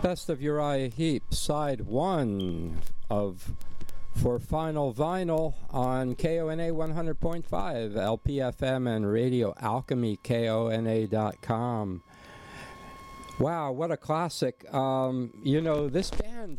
Best of Uriah Heep, side one of For Final Vinyl on KONA 100.5, LPFM, and Radio Alchemy, KONA.com. Wow, what a classic. You know, this band,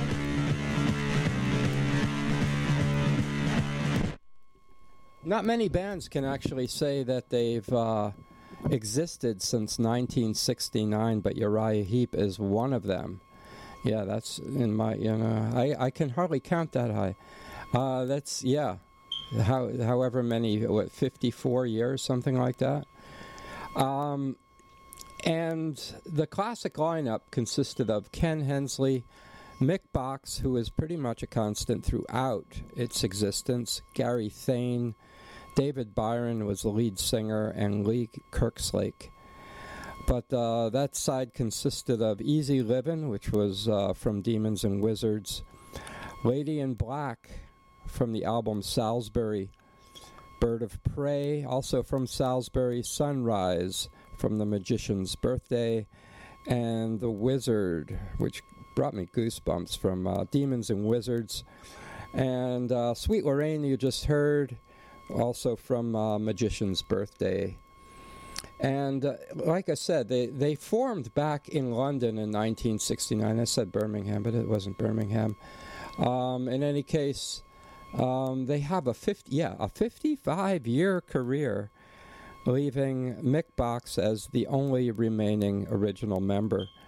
not many bands can actually say that they've existed since 1969, but Uriah Heep is one of them. Yeah, that's in my, I can hardly count that high. That's, yeah, however many, 54 years, something like that. And the classic lineup consisted of Ken Hensley, Mick Box, who is pretty much a constant throughout its existence, Gary Thane, David Byron was the lead singer, and Lee Kirkslake. But that side consisted of Easy Livin', which was from Demons and Wizards, Lady in Black from the album Salisbury, Bird of Prey, also from Salisbury, Sunrise from The Magician's Birthday, and The Wizard, which brought me goosebumps, from Demons and Wizards, and Sweet Lorraine, you just heard, also from Magician's Birthday. And like I said, they formed back in London in 1969. I said Birmingham, but it wasn't Birmingham. In any case, they have a 55-year career, leaving Mick Box as the only remaining original member.